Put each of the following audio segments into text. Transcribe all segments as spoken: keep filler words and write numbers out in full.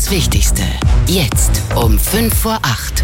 Das Wichtigste, jetzt um fünf vor acht.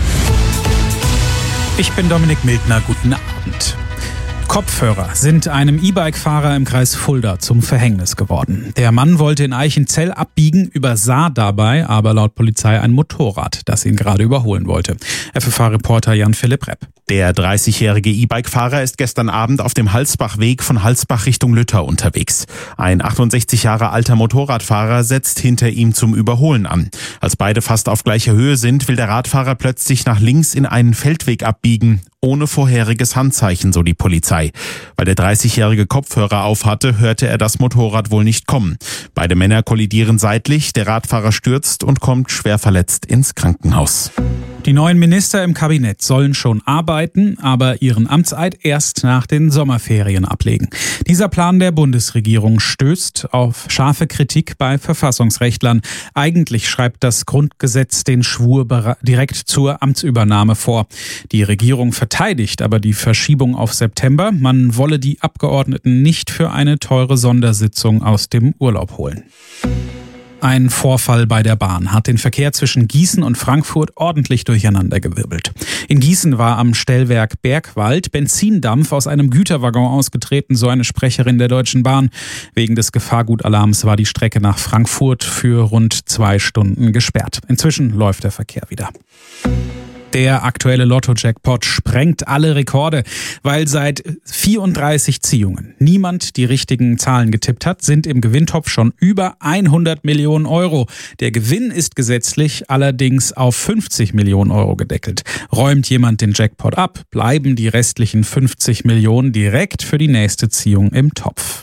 Ich bin Dominik Mildner, guten Abend. Kopfhörer sind einem E-Bike-Fahrer im Kreis Fulda zum Verhängnis geworden. Der Mann wollte in Eichenzell abbiegen, übersah dabei aber laut Polizei ein Motorrad, das ihn gerade überholen wollte. F F H-Reporter Jan-Philipp Repp. Der dreißigjährige E-Bike-Fahrer ist gestern Abend auf dem Halsbachweg von Halsbach Richtung Lütter unterwegs. Ein achtundsechzig Jahre alter Motorradfahrer setzt hinter ihm zum Überholen an. Als beide fast auf gleicher Höhe sind, will der Radfahrer plötzlich nach links in einen Feldweg abbiegen, ohne vorheriges Handzeichen, so die Polizei. Weil der dreißigjährige Kopfhörer aufhatte, hörte er das Motorrad wohl nicht kommen. Beide Männer kollidieren seitlich, der Radfahrer stürzt und kommt schwer verletzt ins Krankenhaus. Die neuen Minister im Kabinett sollen schon arbeiten, aber ihren Amtseid erst nach den Sommerferien ablegen. Dieser Plan der Bundesregierung stößt auf scharfe Kritik bei Verfassungsrechtlern. Eigentlich schreibt das Grundgesetz den Schwur direkt zur Amtsübernahme vor. Die Regierung verteidigt aber die Verschiebung auf September. Man wolle die Abgeordneten nicht für eine teure Sondersitzung aus dem Urlaub holen. Ein Vorfall bei der Bahn hat den Verkehr zwischen Gießen und Frankfurt ordentlich durcheinandergewirbelt. In Gießen war am Stellwerk Bergwald Benzindampf aus einem Güterwaggon ausgetreten, so eine Sprecherin der Deutschen Bahn. Wegen des Gefahrgutalarms war die Strecke nach Frankfurt für rund zwei Stunden gesperrt. Inzwischen läuft der Verkehr wieder. Der aktuelle Lotto-Jackpot sprengt alle Rekorde, weil seit vierunddreißig Ziehungen niemand die richtigen Zahlen getippt hat, sind im Gewinntopf schon über hundert Millionen Euro. Der Gewinn ist gesetzlich allerdings auf fünfzig Millionen Euro gedeckelt. Räumt jemand den Jackpot ab, bleiben die restlichen fünfzig Millionen direkt für die nächste Ziehung im Topf.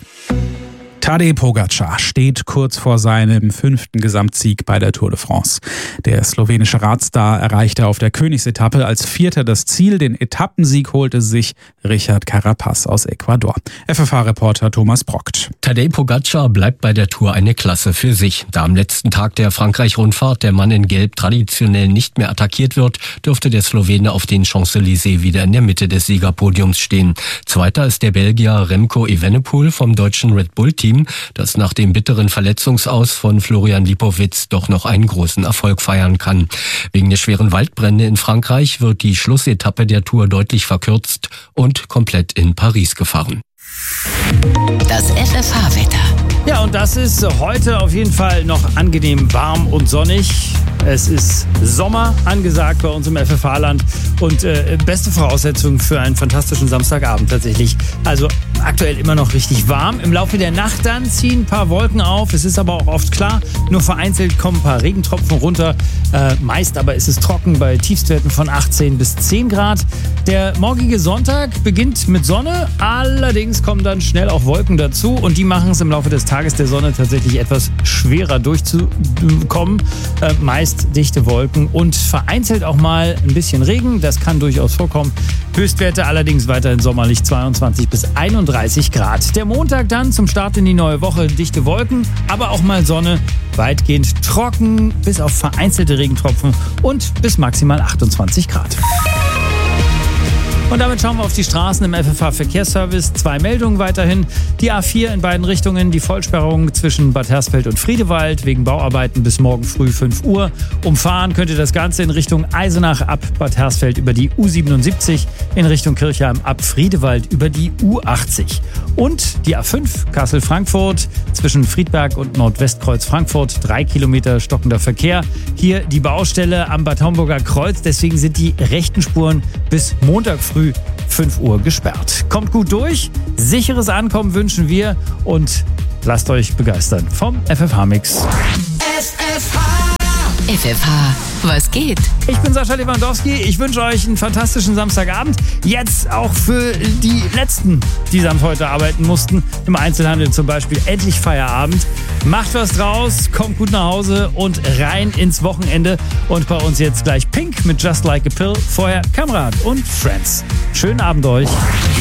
Tadej Pogačar steht kurz vor seinem fünften Gesamtsieg bei der Tour de France. Der slowenische Radstar erreichte auf der Königsetappe als Vierter das Ziel. Den Etappensieg holte sich Richard Carapaz aus Ecuador. F F H-Reporter Thomas Brockt. Tadej Pogačar bleibt bei der Tour eine Klasse für sich. Da am letzten Tag der Frankreich-Rundfahrt der Mann in Gelb traditionell nicht mehr attackiert wird, dürfte der Slowene auf den Champs-Élysées wieder in der Mitte des Siegerpodiums stehen. Zweiter ist der Belgier Remco Evenepoel vom deutschen Red Bull-Team, das nach dem bitteren Verletzungsaus von Florian Lipowitz doch noch einen großen Erfolg feiern kann. Wegen der schweren Waldbrände in Frankreich wird die Schlussetappe der Tour deutlich verkürzt und komplett in Paris gefahren. Das F F H-Wetter. Ja, und das ist heute auf jeden Fall noch angenehm warm und sonnig. Es ist Sommer angesagt bei uns im F F H-Land und äh, beste Voraussetzungen für einen fantastischen Samstagabend tatsächlich. Also aktuell immer noch richtig warm. Im Laufe der Nacht dann ziehen ein paar Wolken auf. Es ist aber auch oft klar, nur vereinzelt kommen ein paar Regentropfen runter. Äh, meist aber ist es trocken bei Tiefstwerten von achtzehn bis zehn Grad. Der morgige Sonntag beginnt mit Sonne, allerdings kommen dann schnell auch Wolken dazu und die machen es im Laufe des Tages der Sonne tatsächlich etwas schwerer durchzukommen. Äh, meist dichte Wolken und vereinzelt auch mal ein bisschen Regen. Das kann durchaus vorkommen. Höchstwerte allerdings weiterhin sommerlich zweiundzwanzig bis einunddreißig Grad. Der Montag dann zum Start in die neue Woche dichte Wolken, aber auch mal Sonne. Weitgehend trocken, bis auf vereinzelte Regentropfen und bis maximal achtundzwanzig Grad. Und damit schauen wir auf die Straßen im F F H-Verkehrsservice. Zwei Meldungen weiterhin. Die A vier in beiden Richtungen, die Vollsperrung zwischen Bad Hersfeld und Friedewald wegen Bauarbeiten bis morgen früh fünf Uhr. Umfahren könnt ihr das Ganze in Richtung Eisenach ab Bad Hersfeld über die U siebenundsiebzig, in Richtung Kirchheim ab Friedewald über die U achtzig. Und die A fünf Kassel-Frankfurt zwischen Friedberg und Nordwestkreuz Frankfurt. Drei Kilometer stockender Verkehr. Hier die Baustelle am Bad Homburger Kreuz. Deswegen sind die rechten Spuren bis Montag früh fünf Uhr gesperrt. Kommt gut durch, sicheres Ankommen wünschen wir und lasst euch begeistern vom F F H-Mix. F F H. F F H, was geht? Ich bin Sascha Lewandowski, ich wünsche euch einen fantastischen Samstagabend. Jetzt auch für die Letzten, die dann heute arbeiten mussten, im Einzelhandel zum Beispiel, endlich Feierabend. Macht was draus, kommt gut nach Hause und rein ins Wochenende. Und bei uns jetzt gleich Pink mit Just Like a Pill, vorher Kamerad und Friends. Schönen Abend euch.